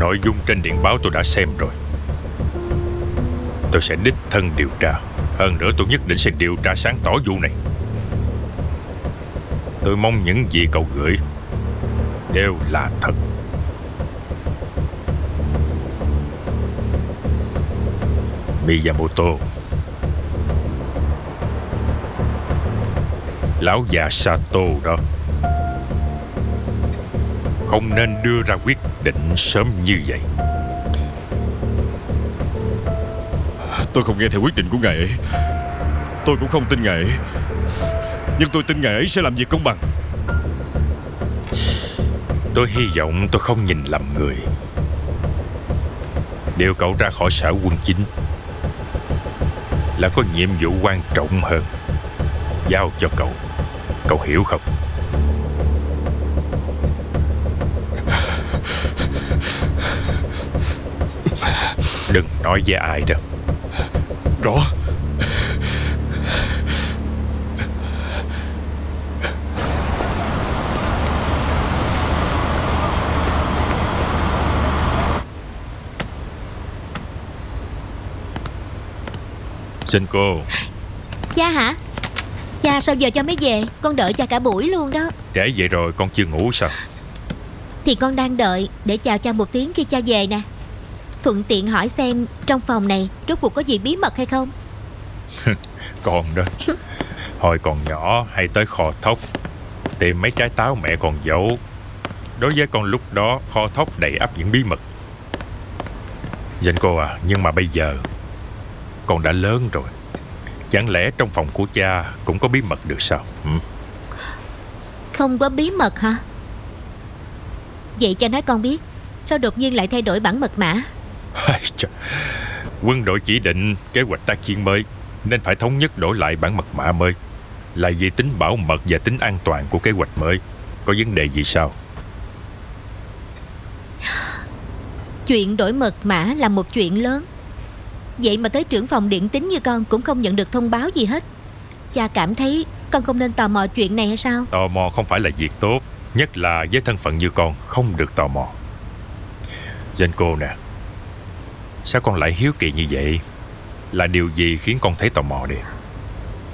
Nội dung trên điện báo tôi đã xem rồi. Tôi sẽ đích thân điều tra. Hơn nữa tôi nhất định sẽ điều tra sáng tỏ vụ này. Tôi mong những gì cậu gửi đều là thật. Miyamoto, lão già Sato đó, không nên đưa ra quyết định sớm như vậy. Tôi không nghe theo quyết định của ngài ấy. Tôi cũng không tin ngài ấy. Nhưng tôi tin ngài ấy sẽ làm việc công bằng. Tôi hy vọng tôi không nhìn lầm người. Điều cậu ra khỏi sở quân chính là có nhiệm vụ quan trọng hơn giao cho cậu. Cậu hiểu không? Đừng nói với ai đâu. Rõ. Senko. Cha hả? Cha sao giờ cho mới về? Con đợi cha cả buổi luôn đó. Trễ vậy rồi con chưa ngủ sao? Thì con đang đợi để chào cha một tiếng khi cha về nè. Thuận tiện hỏi xem trong phòng này rốt cuộc có gì bí mật hay không. Con đó. Hồi còn nhỏ hay tới kho thóc tìm mấy trái táo mẹ còn giấu. Đối với con lúc đó kho thóc đầy ắp những bí mật. Senko à, nhưng mà bây giờ con đã lớn rồi. Chẳng lẽ trong phòng của cha cũng có bí mật được sao? Không có bí mật hả? Vậy cha nói con biết, sao đột nhiên lại thay đổi bản mật mã? Quân đội chỉ định kế hoạch tác chiến mới, nên phải thống nhất đổi lại bản mật mã mới. Là vì tính bảo mật và tính an toàn của kế hoạch mới. Có vấn đề gì sao? Chuyện đổi mật mã là một chuyện lớn. Vậy mà tới trưởng phòng điện tín như con cũng không nhận được thông báo gì hết. Cha cảm thấy con không nên tò mò chuyện này hay sao? Tò mò không phải là việc tốt, nhất là với thân phận như con không được tò mò. Senko nè, sao con lại hiếu kỳ như vậy? Là điều gì khiến con thấy tò mò đi?